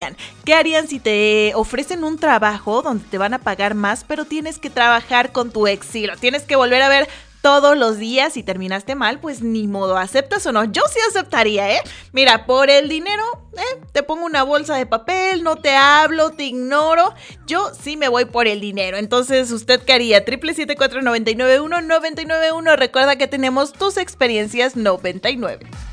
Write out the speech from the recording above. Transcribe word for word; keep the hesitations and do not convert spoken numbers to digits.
harían? ¿Qué harían si te ofrecen un trabajo donde te van a pagar más, pero tienes que trabajar con tu ex? Sí, lo tienes que volver a ver todos los días. Si terminaste mal, pues ni modo, ¿aceptas o no? Yo sí aceptaría, ¿eh? Mira, por el dinero, ¿eh? Te pongo una bolsa de papel, no te hablo, te ignoro. Yo sí me voy por el dinero. Entonces, ¿usted qué haría? Triple siete cuatro nueve nueve uno nueve nueve uno. Recuerda que tenemos tus experiencias noventa y nueve.